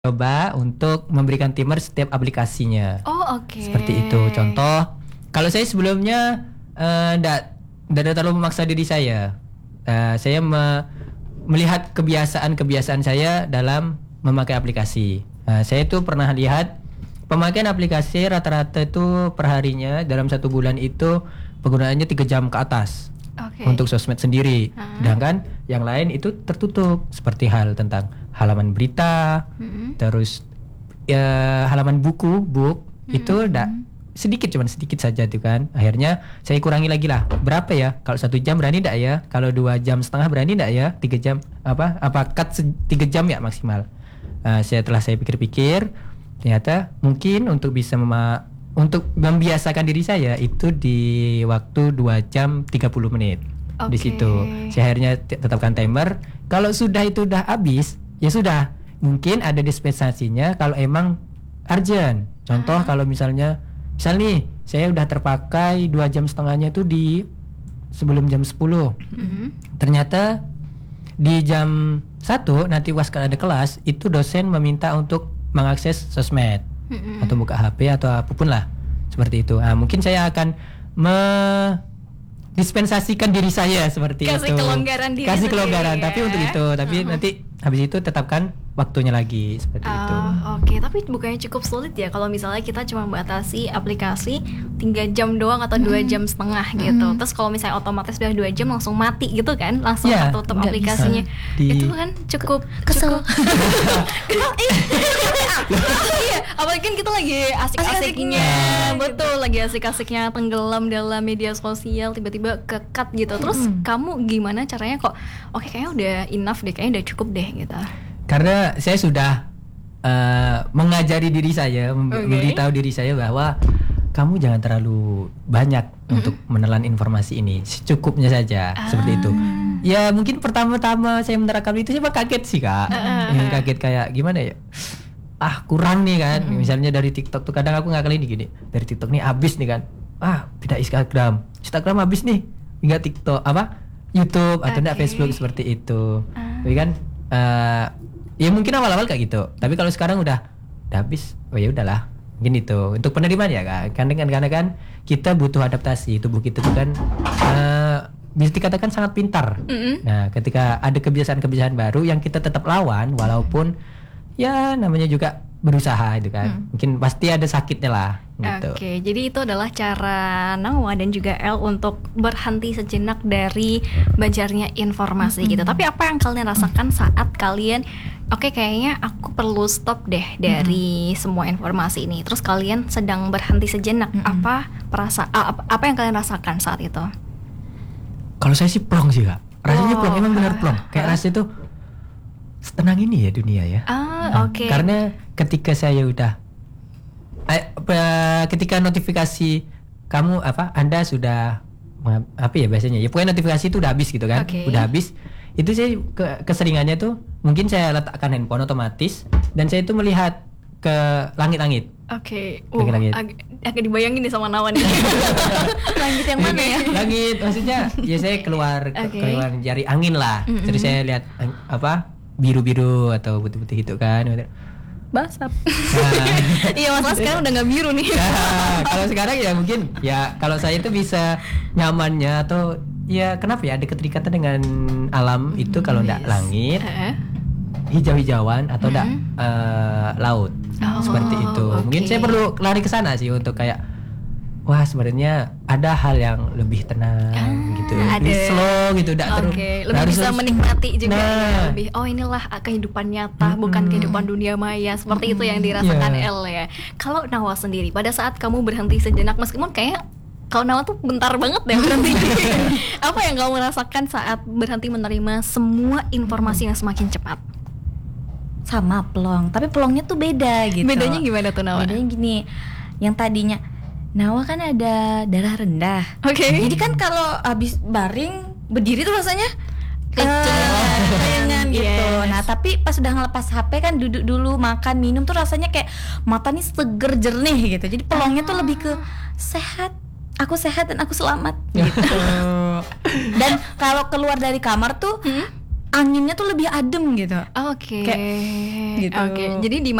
coba untuk memberikan timer setiap aplikasinya. Oh, oke. Seperti itu. Contoh, kalau saya sebelumnya tidak terlalu memaksa diri saya. Saya melihat kebiasaan saya dalam memakai aplikasi. Saya tuh pernah lihat pemakaian aplikasi rata-rata itu perharinya dalam 1 bulan itu penggunaannya 3 jam ke atas. Oke. Untuk sosmed sendiri. Sedangkan yang lain itu tertutup, seperti hal tentang halaman berita, terus halaman book itu cuman sedikit saja tuh kan. Akhirnya saya kurangi lagi lah. Berapa ya? Kalau 1 jam berani enggak ya? Kalau 2 jam setengah berani enggak ya? 3 jam apa cut 3 jam ya maksimal. Setelah saya pikir-pikir, ternyata mungkin untuk bisa untuk membiasakan diri saya itu di waktu 2 jam 30 menit. Di situ saya akhirnya tetapkan timer. Kalau sudah habis, ya sudah. Mungkin ada dispensasinya kalau emang urgent. Contoh kalau misal nih saya udah terpakai 2 jam setengahnya itu di sebelum jam 10. Ternyata di jam 1 nanti pas ada kelas itu dosen meminta untuk mengakses sosmed atau buka HP atau apapun lah seperti itu. Mungkin saya akan dispensasikan diri saya seperti Kasih itu. kelonggaran diri Kasih sendiri kelonggaran, ya. tapi untuk itu, tapi nanti habis itu tetapkan waktunya lagi seperti itu. Oke, tapi bukannya cukup sulit ya kalau misalnya kita cuma batasi aplikasi 3 jam doang atau 2 jam setengah gitu. Terus kalau misalnya otomatis udah 2 jam langsung mati gitu kan, langsung tutup nggak aplikasinya. Itu kan cukup kesel. Iya, apalagi kan kita lagi asik-asiknya. Betul, lagi asik-asiknya tenggelam dalam media sosial, tiba-tiba ke-cut gitu. Terus kamu gimana caranya kok oke kayaknya udah enough deh, kayaknya udah cukup deh gitu. Karena saya sudah mengajari diri saya, memberitahu diri saya bahwa kamu jangan terlalu banyak untuk menelan informasi ini, secukupnya saja, seperti itu. Ya mungkin pertama-tama saya menerapkan itu saya kaget sih Kak. Kaget kayak gimana ya? Kurang nih kan. Misalnya dari TikTok tuh kadang aku ngakalin gini. Dari TikTok nih habis nih kan. Pindah Instagram habis nih. Enggak TikTok YouTube atau enggak Facebook seperti itu. Tapi kan ya mungkin awal-awal kayak gitu. Tapi kalau sekarang udah habis, oh ya udahlah. Mungkin itu untuk penerimaan ya Kak. Karena kan kita butuh adaptasi. Tubuh kita tuh kan bisa dikatakan sangat pintar. Nah, ketika ada kebiasaan-kebiasaan baru yang kita tetap lawan walaupun ya namanya juga berusaha itu kan. Mungkin pasti ada sakitnya lah gitu. Oke, jadi itu adalah cara Nawa dan juga El untuk berhenti sejenak dari banjarnya informasi gitu. Tapi apa yang kalian rasakan saat kalian kayaknya aku perlu stop deh dari semua informasi ini. Terus kalian sedang berhenti sejenak. Apa yang kalian rasakan saat itu? Kalau saya sih plong sih Kak. Rasanya plong, emang benar plong. Kayak rasanya tuh setenang ini ya dunia ya. Oke. Karena ketika saya udah ketika notifikasi kamu Anda sudah biasanya ya pokoknya notifikasi itu udah habis gitu kan. Udah habis. Itu saya keseringannya tuh mungkin saya letakkan handphone otomatis dan saya itu melihat ke langit-langit. Oke. Langit-langit. Agak dibayangin nih sama Nawa nih. Langit yang mana ya? Langit maksudnya ya saya keluar cari angin lah. Jadi saya lihat biru-biru atau putih-putih gitu kan. Basap. Iya masalah sekarang udah nggak biru nih. Kalau sekarang ya mungkin ya kalau saya itu bisa nyamannya atau ya kenapa ya ada keterikatan dengan alam itu kalau enggak langit, hijau-hijauan atau enggak laut. Seperti itu. Mungkin saya perlu lari ke sana sih untuk kayak wah sebenarnya ada hal yang lebih tenang gitu, lebih slow gitu, lebih bisa menikmati juga ya, lebih inilah kehidupan nyata bukan kehidupan dunia maya seperti itu yang dirasakan El ya. Kalau Nawa sendiri pada saat kamu berhenti sejenak meskipun kayak kalau Nawa tuh bentar banget deh berhenti. Apa yang kamu rasakan saat berhenti menerima semua informasi yang semakin cepat? Sama plong, tapi plongnya tuh beda gitu. Bedanya gimana tuh Nawa? Bedanya gini, yang tadinya Nawa kan ada darah rendah. Jadi kan kalau abis baring berdiri tuh rasanya kecengan gitu. Nah tapi pas udah ngelepas HP kan duduk dulu makan minum tuh rasanya kayak mata nih seger jernih gitu. Jadi pelongnya tuh lebih ke sehat. Aku sehat dan aku selamat gitu. Dan kalau keluar dari kamar tuh anginnya tuh lebih adem gitu. Oke. Kayak gitu. Oke. Jadi di